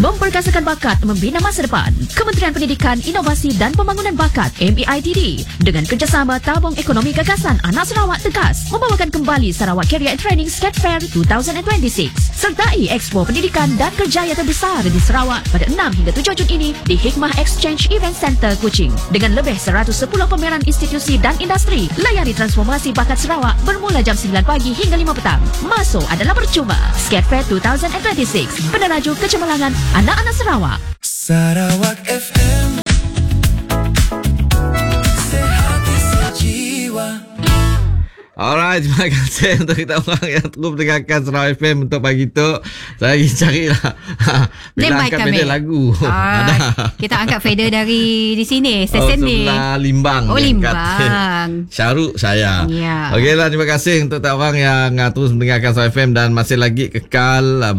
memperkasakan bakat membina masa depan. Kementerian Pendidikan, Inovasi dan Pembangunan Bakat (MEITD) dengan kerjasama Tabung Ekonomi Gagasan Anak Sarawak Tegas membawakan kembali Sarawak Career and Training State Fair 2026. Sertai Expo Pendidikan dan Kerjaya terbesar di Sarawak pada 6 hingga 7 Jun ini di Hikmah Exchange Event Center, Kuching. Dengan lebih 110 pameran institusi dan industri, layari transformasi bakat Sarawak bermula jam 9 pagi hingga 5 petang. Masuk adalah percuma. Skate Fair 2026, peneraju kecemerlangan anak-anak Sarawak. Sarawak FM, sehati sejiwa. Alright, terima kasih untuk kita orang yang terus mendengarkan Sarawak FM untuk pagi tu. Saya lagi carilah bila angkat fader lagu. Kita angkat fader dari di sini, stesen ni. Sebelah Limbang. Oh, Limbang. Syaruk saya. Ya. Okeylah, terima kasih untuk orang yang terus mendengarkan Sarawak FM dan masih lagi kekal